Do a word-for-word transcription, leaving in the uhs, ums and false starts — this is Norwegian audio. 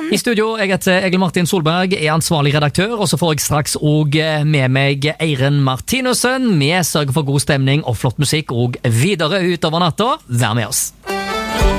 I studio, jeg heter Egil Martin Solberg, er ansvarlig redaktør, og så får jeg straks også med meg Eiren Martinussen. Vi sørger for god stemning og flott musikk og videre utover natta. Vær med oss.